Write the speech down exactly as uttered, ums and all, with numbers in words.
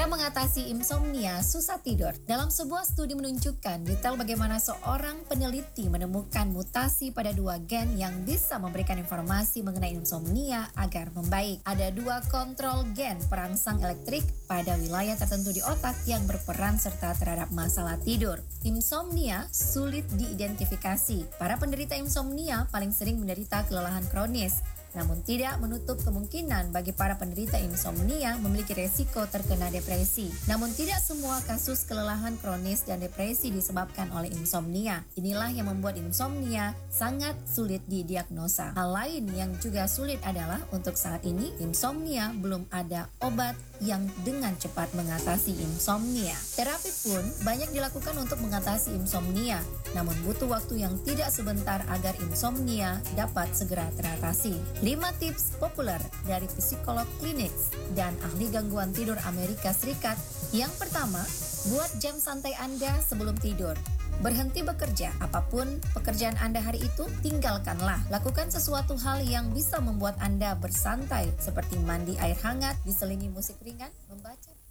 Cara mengatasi insomnia susah tidur. Dalam sebuah studi menunjukkan detail bagaimana seorang peneliti menemukan mutasi pada dua gen yang bisa memberikan informasi mengenai insomnia agar membaik. Ada dua kontrol gen perangsang elektrik pada wilayah tertentu di otak yang berperan serta terhadap masalah tidur. Insomnia sulit diidentifikasi. Para penderita insomnia paling sering menderita kelelahan kronis, namun tidak menutup kemungkinan bagi para penderita insomnia memiliki resiko terkena depresi. Namun tidak semua kasus kelelahan kronis dan depresi disebabkan oleh insomnia. Inilah yang membuat insomnia sangat sulit didiagnosa. Hal lain yang juga sulit adalah untuk saat ini insomnia belum ada obat yang dengan cepat mengatasi insomnia. Terapi pun banyak dilakukan untuk mengatasi insomnia, namun butuh waktu yang tidak sebentar agar insomnia dapat segera teratasi. lima tips populer dari psikolog klinis dan ahli gangguan tidur Amerika Serikat. Yang pertama, buat jam santai Anda sebelum tidur. Berhenti bekerja, apapun pekerjaan Anda hari itu, tinggalkanlah. Lakukan sesuatu hal yang bisa membuat Anda bersantai, seperti mandi air hangat, diselingi musik ringan, membaca